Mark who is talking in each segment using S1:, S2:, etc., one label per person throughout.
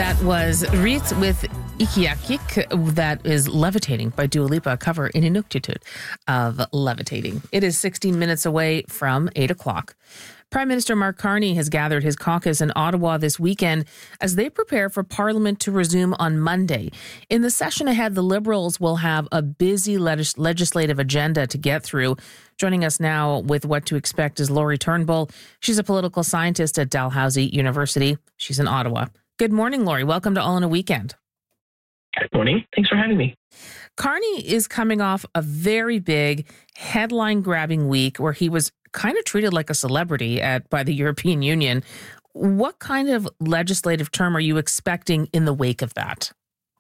S1: That was Reeds with Ikiakik. That is Levitating by Dua Lipa, cover in Inuktitut of Levitating. It is 16 minutes away from 8 o'clock. Prime Minister Mark Carney has gathered his caucus in Ottawa this weekend as they prepare for Parliament to resume on Monday. In the session ahead, the Liberals will have a busy legislative agenda to get through. Joining us now with what to expect is Laurie Turnbull. She's a political scientist at Dalhousie University. She's in Ottawa. Good morning, Laurie. Welcome to All in a Weekend.
S2: Good morning. Thanks for having me.
S1: Carney is coming off a very big headline-grabbing week where he was kind of treated like a celebrity by the European Union. What kind of legislative term are you expecting in the wake of that?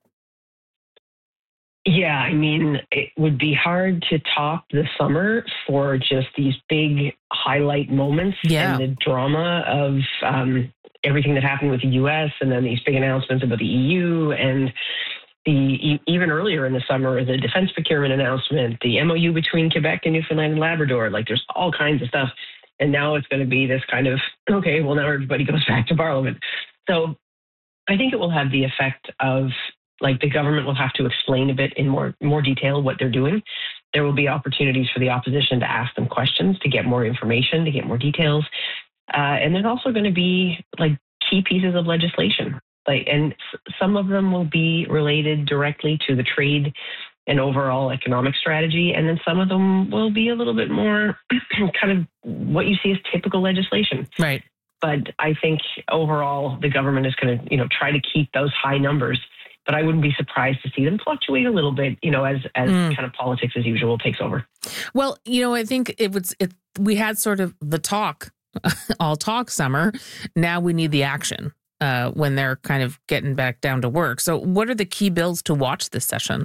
S2: Yeah, I mean, it would be hard to top the summer for just these big highlight moments and the drama of everything that happened with the U.S. and then these big announcements about the EU and even earlier in the summer, the defense procurement announcement, the MOU between Quebec and Newfoundland and Labrador, like there's all kinds of stuff. And now it's going to be this kind of, okay, well, now everybody goes back to Parliament. So I think it will have the effect of, like, the government will have to explain a bit in more detail what they're doing. There will be opportunities for the opposition to ask them questions, to get more information, to get more details. And there's also going to be, like, key pieces of legislation. And some of them will be related directly to the trade and overall economic strategy. And then some of them will be a little bit more kind of what you see as typical legislation.
S1: Right.
S2: But I think overall, the government is going to, try to keep those high numbers. But I wouldn't be surprised to see them fluctuate a little bit, as kind of politics as usual takes over.
S1: Well, I think we had sort of the talk, all talk summer. Now we need the action. When they're kind of getting back down to work. So what are the key bills to watch this session?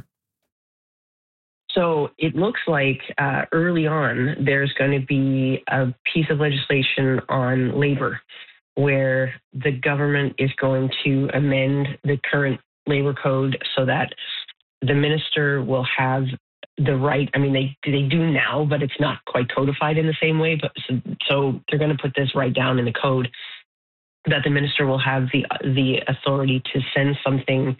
S2: So it looks like early on, there's going to be a piece of legislation on labor where the government is going to amend the current labor code so that the minister will have the right. I mean, they do now, but it's not quite codified in the same way. But so they're going to put this right down in the code, that the minister will have the authority to send something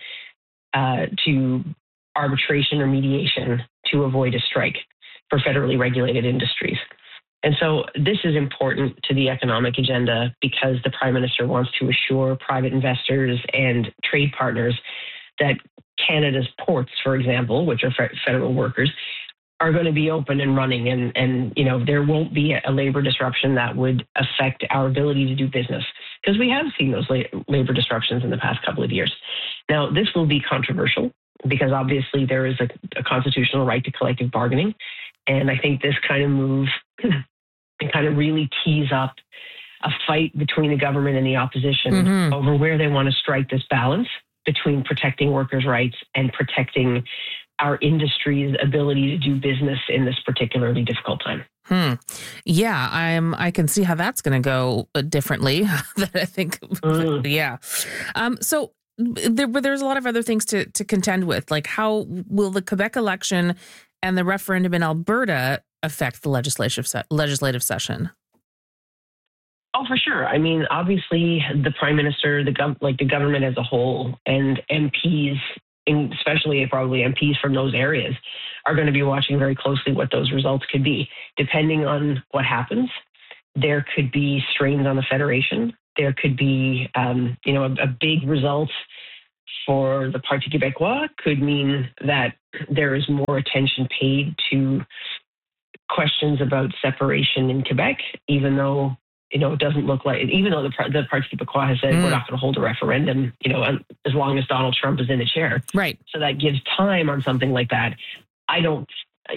S2: to arbitration or mediation to avoid a strike for federally regulated industries. And so this is important to the economic agenda because the Prime Minister wants to assure private investors and trade partners that Canada's ports, for example, which are federal workers, are going to be open and running and there won't be a labor disruption that would affect our ability to do business, because we have seen those labor disruptions in the past couple of years. Now, this will be controversial because obviously there is a constitutional right to collective bargaining. And I think this kind of move can kind of really tease up a fight between the government and the opposition over where they want to strike this balance between protecting workers' rights and protecting our industry's ability to do business in this particularly difficult time.
S1: Yeah, I can see how that's going to go differently. That I think, yeah. So there's a lot of other things to contend with. Like, how will the Quebec election and the referendum in Alberta affect the legislative session?
S2: Oh, for sure. I mean, obviously, the Prime Minister, the government as a whole, and MPs, especially probably MPs from those areas, are going to be watching very closely what those results could be. Depending on what happens, there could be strains on the Federation. There could be, a big result for the Parti Québécois could mean that there is more attention paid to questions about separation in Quebec, even though it doesn't look like, even though the Parti Québécois has said we're not going to hold a referendum, as long as Donald Trump is in the chair.
S1: Right.
S2: So that gives time on something like that. I don't,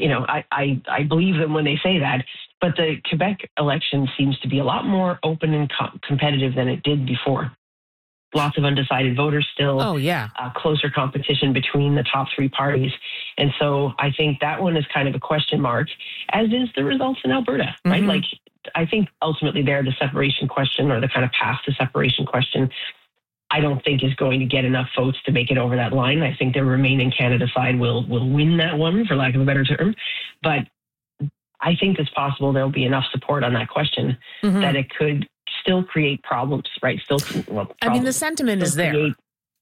S2: I believe them when they say that, but the Quebec election seems to be a lot more open and competitive than it did before. Lots of undecided voters still.
S1: Oh, yeah.
S2: Closer competition between the top three parties. And so I think that one is kind of a question mark, as is the results in Alberta, right? Like, I think ultimately there, the separation question, or the kind of path to separation question, I don't think is going to get enough votes to make it over that line. I think the remaining Canada side will win that one, for lack of a better term. But I think it's possible there'll be enough support on that question that it could still create problems, right? Problems.
S1: I mean, the sentiment is there.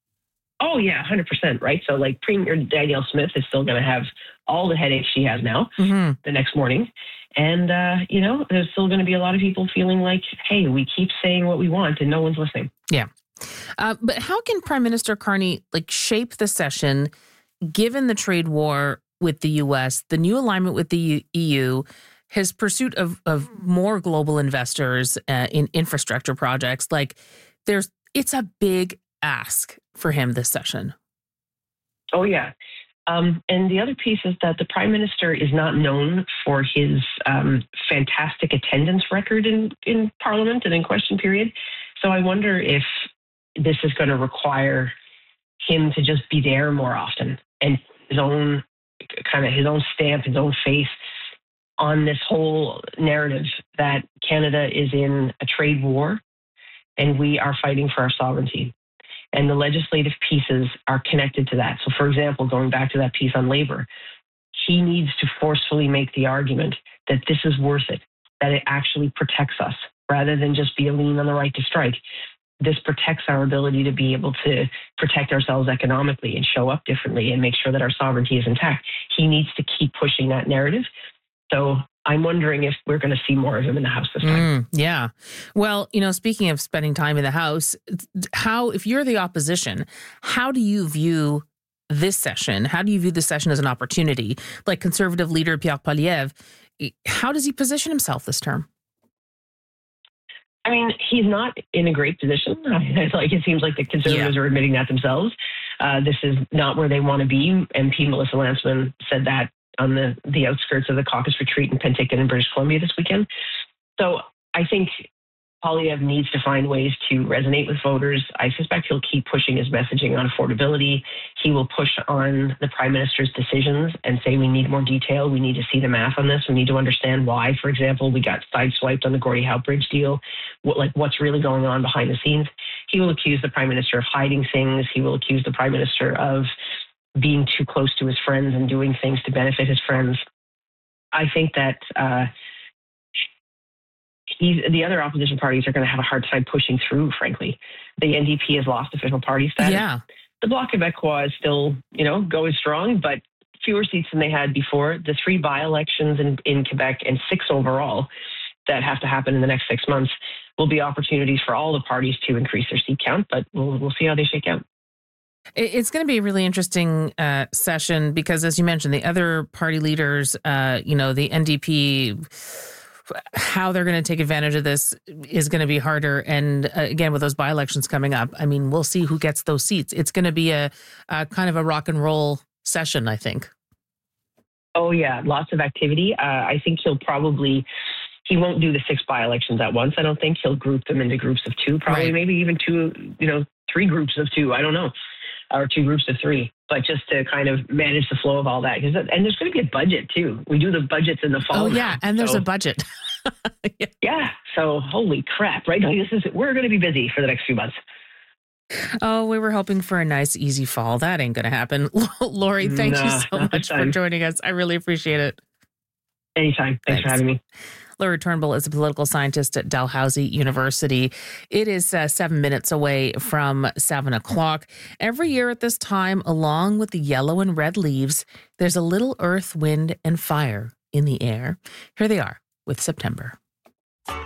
S2: Oh, yeah, 100%, right? So, like, Premier Danielle Smith is still going to have all the headaches she has now the next morning. And, there's still going to be a lot of people feeling like, hey, we keep saying what we want and no one's listening.
S1: Yeah. But how can Prime Minister Carney, shape the session, given the trade war with the U.S., the new alignment with the EU, his pursuit of more global investors in infrastructure projects? It's a big ask for him this session.
S2: Oh, yeah. And the other piece is that the Prime Minister is not known for his fantastic attendance record in Parliament and in question period. So I wonder if this is going to require him to just be there more often and his own stamp, his own face on this whole narrative that Canada is in a trade war and we are fighting for our sovereignty. And the legislative pieces are connected to that. So, for example, going back to that piece on labor, he needs to forcefully make the argument that this is worth it, that it actually protects us rather than just be a lean on the right to strike. This protects our ability to be able to protect ourselves economically and show up differently and make sure that our sovereignty is intact. He needs to keep pushing that narrative. So I'm wondering if we're going to see more of him in the House this time.
S1: Yeah. Well, speaking of spending time in the House, if you're the opposition, how do you view this session? How do you view this session as an opportunity? Like Conservative leader Pierre Poilievre, how does he position himself this term?
S2: I mean, he's not in a great position. It seems like the Conservatives are admitting that themselves. This is not where they want to be. MP Melissa Lantsman said that on the outskirts of the caucus retreat in Penticton in British Columbia this weekend. So I think Poilievre needs to find ways to resonate with voters. I suspect he'll keep pushing his messaging on affordability. He will push on the Prime Minister's decisions and say we need more detail. We need to see the math on this. We need to understand why, for example, we got sideswiped on the Gordie Howe Bridge deal. What's really going on behind the scenes. He will accuse the Prime Minister of hiding things. He will accuse the Prime Minister of being too close to his friends and doing things to benefit his friends. I think that the other opposition parties are going to have a hard time pushing through, frankly. The NDP has lost official party status.
S1: Yeah.
S2: The Bloc Québécois is still, going strong, but fewer seats than they had before. The 3 by-elections in Quebec and 6 overall that have to happen in the next 6 months will be opportunities for all the parties to increase their seat count, but we'll see how they shake out.
S1: It's going to be a really interesting session because, as you mentioned, the other party leaders, the NDP, how they're going to take advantage of this is going to be harder. And again, with those by-elections coming up, I mean, we'll see who gets those seats. It's going to be a kind of a rock and roll session, I think.
S2: Oh, yeah. Lots of activity. I think he won't do the 6 by-elections at once. I don't think he'll group them into groups of 2, probably maybe even 2, 3 groups of 2. I don't know. Or 2 groups of 3, but just to kind of manage the flow of all that. And there's going to be a budget too. We do the budgets in the fall.
S1: Oh yeah, and there's a budget.
S2: Yeah. So holy crap, right? We're going to be busy for the next few months.
S1: Oh, we were hoping for a nice, easy fall. That ain't going to happen. Lori, thank you so much for joining us. I really appreciate it.
S2: Anytime. Thanks for having me.
S1: Lori Turnbull is a political scientist at Dalhousie University. It is 7 minutes away from 7 o'clock. Every year at this time, along with the yellow and red leaves, there's a little earth, wind, and fire in the air. Here they are with September.